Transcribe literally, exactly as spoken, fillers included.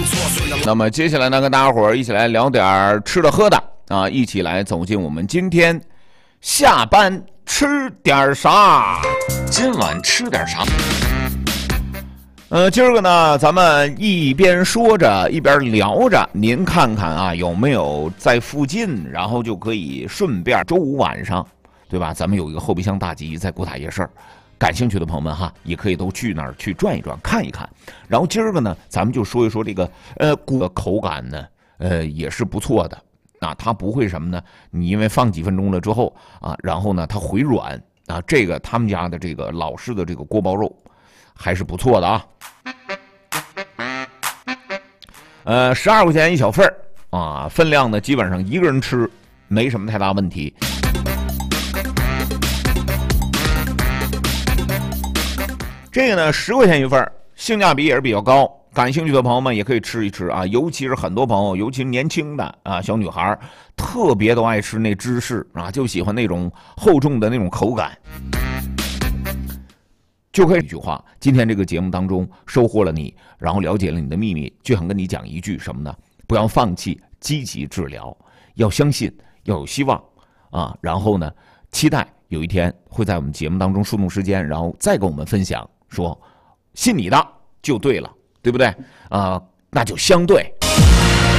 那么接下来呢，跟大家伙儿一起来聊点吃的喝的啊，一起来走进我们今天下班吃点啥。 今晚吃点啥？ 呃，今儿个呢，咱们一边说着一边聊着，您看看啊，有没有在附近，然后就可以顺便周五晚上，对吧？咱们有一个后备箱大集在国塔夜市，感兴趣的朋友们哈，也可以都去那儿去转一转，看一看。然后今儿个呢，咱们就说一说这个呃骨的口感呢，呃也是不错的啊，它不会什么呢？你因为放几分钟了之后啊，然后呢它回软啊，这个他们家的这个老式的这个锅包肉。还是不错的啊，呃，十二块钱一小份儿啊，分量呢基本上一个人吃没什么太大问题。这个呢十块钱一份儿，性价比也是比较高，感兴趣的朋友们也可以吃一吃啊，尤其是很多朋友，尤其是年轻的啊小女孩，特别都爱吃那芝士啊，就喜欢那种厚重的那种口感。就可以一句话，今天这个节目当中收获了你，然后了解了你的秘密，就想跟你讲一句什么呢？不要放弃，积极治疗，要相信，要有希望啊！然后呢，期待有一天会在我们节目当中树洞时间，然后再跟我们分享，说信你的就对了，对不对？啊、呃，那就相对